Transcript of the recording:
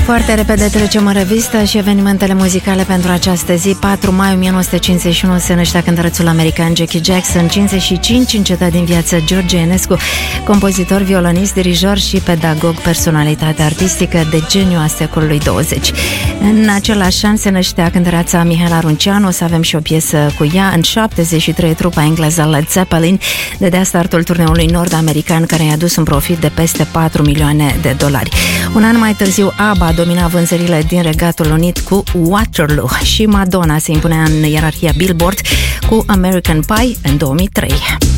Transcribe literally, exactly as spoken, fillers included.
Foarte repede trecem în revistă și evenimentele muzicale pentru această zi. patru mai o mie nouă sute cincizeci și unu se năștea cântărețul american Jackie Jackson. Cincizeci și cinci încetat din viață George Enescu, compozitor, violonist, dirijor și pedagog, personalitate artistică de geniu a secolului douăzeci. În același an se năștea cântăreața Mihaela Runceanu, o să avem și o piesă cu ea. În șaptezeci și trei trupa engleză Led Zeppelin dădea startul turneului nord-american, care i-a dus un profit de peste patru milioane de dolari. Un an mai târziu ABBA domina vânzările din Regatul Unit cu Waterloo și Madonna se impunea în ierarhia Billboard cu American Pie în două mii trei.